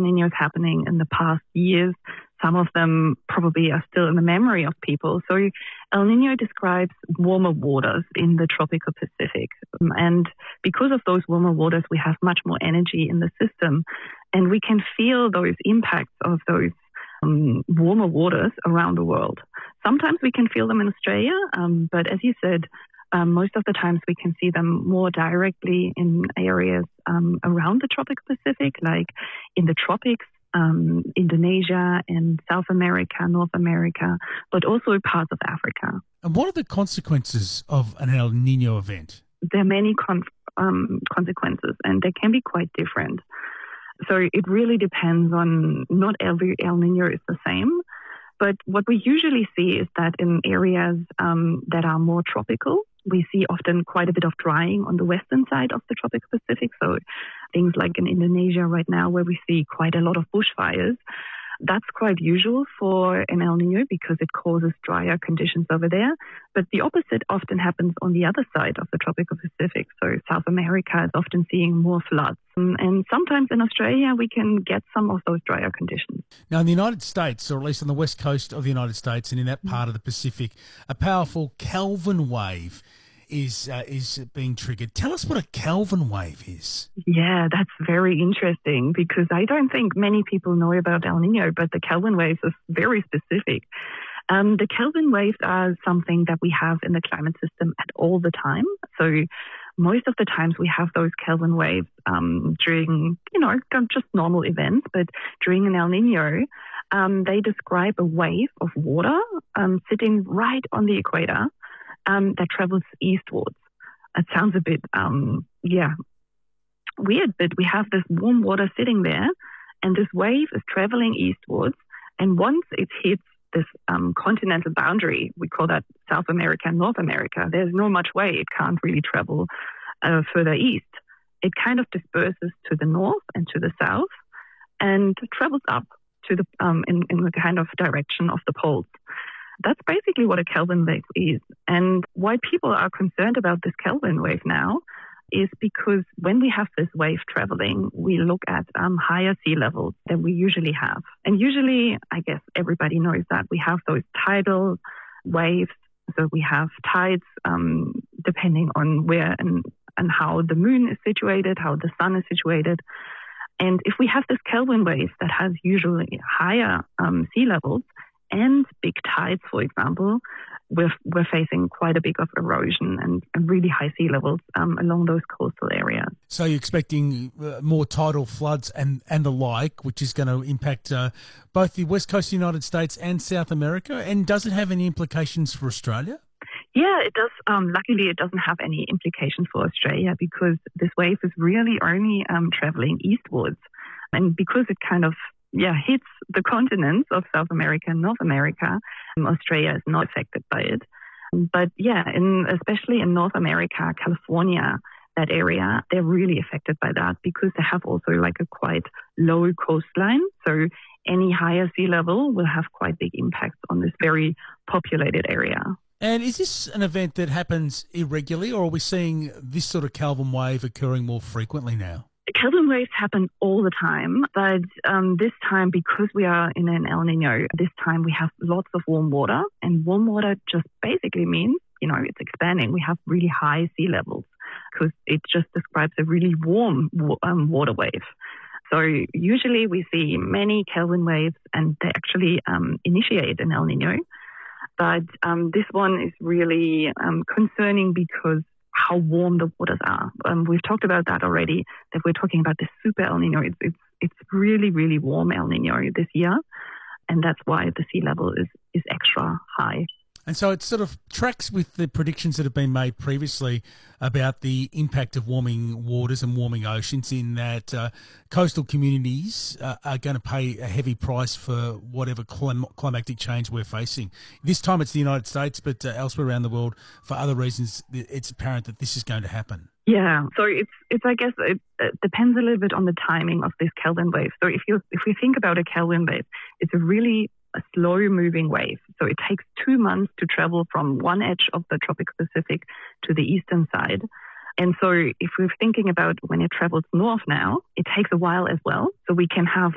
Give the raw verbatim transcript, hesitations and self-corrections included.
Niños happening in the past years. Some of them probably are still in the memory of people. So El Niño describes warmer waters in the tropical Pacific. And because of those warmer waters, we have much more energy in the system. And we can feel those impacts of those um, warmer waters around the world. Sometimes we can feel them in Australia, um, but as you said, um, most of the times we can see them more directly in areas um, around the tropical Pacific, like in the tropics. Um, Indonesia and South America, North America, but also parts of Africa. And what are the consequences of an El Niño event? There are many con- um, consequences, and they can be quite different. So it really depends on, not every El Niño is the same, but what we usually see is that in areas um, that are more tropical, we see often quite a bit of drying on the western side of the tropical Pacific. So things like in Indonesia right now, where we see quite a lot of bushfires, that's quite usual for an El Niño because it causes drier conditions over there. But the opposite often happens on the other side of the tropical Pacific. So South America is often seeing more floods. And sometimes in Australia, we can get some of those drier conditions. Now, in the United States, or at least on the west coast of the United States and in that part of the Pacific, a powerful Kelvin wave is uh, is being triggered. Tell us what a Kelvin wave is. Yeah, that's very interesting because I don't think many people know about El Niño, but the Kelvin waves is very specific. Um, the Kelvin waves are something that we have in the climate system at all the time. So most of the times we have those Kelvin waves um, during, you know, just normal events, but during an El Niño, um, they describe a wave of water um, sitting right on the equator Um, that travels eastwards. It sounds a bit, um, yeah, weird, but we have this warm water sitting there, and this wave is traveling eastwards. And once it hits this um, continental boundary, we call that South America and North America, there's no much way it can't really travel uh, further east. It kind of disperses to the north and to the south and travels up to the um, in, in the kind of direction of the poles. That's basically what a Kelvin wave is. And why people are concerned about this Kelvin wave now is because when we have this wave traveling, we look at um, higher sea levels than we usually have. And usually, I guess everybody knows that we have those tidal waves. So we have tides um, depending on where and, and how the moon is situated, how the sun is situated. And if we have this Kelvin wave that has usually higher um, sea levels, and big tides, for example, we're, we're facing quite a bit of erosion and, and really high sea levels um, along those coastal areas. So you're expecting uh, more tidal floods and, and the like, which is going to impact uh, both the west coast of the United States and South America. And does it have any implications for Australia? Yeah, it does. Um, luckily, it doesn't have any implications for Australia because this wave is really only um, traveling eastwards. And because it kind of yeah, hits the continents of South America and North America, um, Australia is not affected by it. But yeah, in, especially in North America, California, that area, they're really affected by that because they have also like a quite low coastline. So any higher sea level will have quite big impacts on this very populated area. And is this an event that happens irregularly, or are we seeing this sort of Kelvin wave occurring more frequently now? Kelvin waves happen all the time, but um, this time, because we are in an El Niño, this time we have lots of warm water, and warm water just basically means, you know, it's expanding. We have really high sea levels because it just describes a really warm um, water wave. So usually we see many Kelvin waves, and they actually um, initiate an El Niño. But um, this one is really um, concerning because how warm the waters are. Um, we've talked about that already, that we're talking about the super El Niño. It's, it's, it's really, really warm El Niño this year, and that's why the sea level is, is extra high. And so it sort of tracks with the predictions that have been made previously about the impact of warming waters and warming oceans, in that uh, coastal communities uh, are going to pay a heavy price for whatever clim- climatic change we're facing. This time it's the United States, but uh, elsewhere around the world, for other reasons, it's apparent that this is going to happen. Yeah, so it's, it's I guess, it, it depends a little bit on the timing of this Kelvin wave. So if you if we think about a Kelvin wave, it's a really a slow-moving wave. So it takes two months to travel from one edge of the tropical Pacific to the eastern side. And so if we're thinking about when it travels north now, it takes a while as well. So we can have